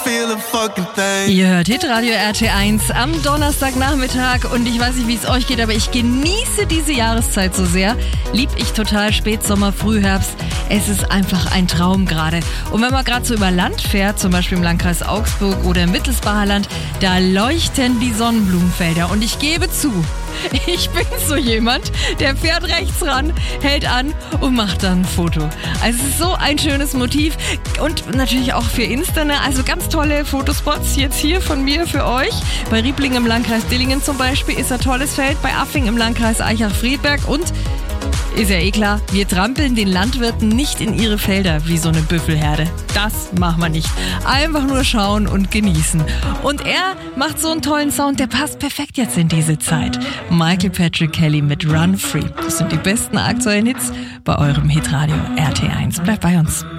Ihr hört Hitradio RT1 am Donnerstagnachmittag und ich weiß nicht, wie es euch geht, aber ich genieße diese Jahreszeit so sehr. Lieb ich total, Spätsommer, Frühherbst. Es ist einfach ein Traum gerade. Und wenn man gerade so über Land fährt, zum Beispiel im Landkreis Augsburg oder im Mittelsbacher Land, da leuchten die Sonnenblumenfelder. Und ich gebe zu, ich bin so jemand, der fährt rechts ran, hält an und macht dann ein Foto. Also es ist so ein schönes Motiv und natürlich auch für Insta, ne? Also ganz tolle Fotospots jetzt hier von mir für euch. Bei Riebling im Landkreis Dillingen zum Beispiel ist ein tolles Feld, bei Affing im Landkreis Aichach-Friedberg und ist ja eh klar, wir trampeln den Landwirten nicht in ihre Felder wie so eine Büffelherde. Das machen wir nicht. Einfach nur schauen und genießen. Und er macht so einen tollen Sound, der passt perfekt jetzt in diese Zeit. Michael Patrick Kelly mit Run Free. Das sind die besten aktuellen Hits bei eurem Hitradio RT1. Bleibt bei uns.